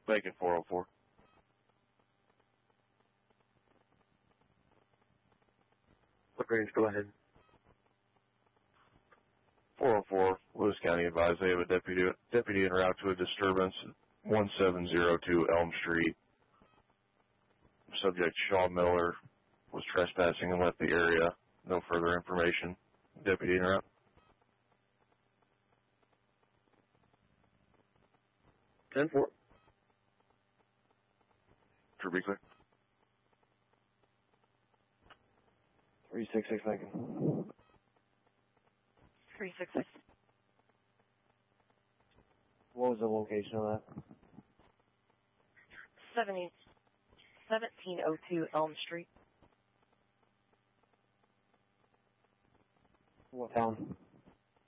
Bacon 404. What range? Go ahead. 404, Lewis County advised they have a deputy en route to a disturbance at 1702 Elm Street. Subject Shaw Miller was trespassing and left the area. No further information. Deputy en route. 10-4. To be clear. 366 Lincoln. 366. What was the location of that? 1702 Elm Street. What town?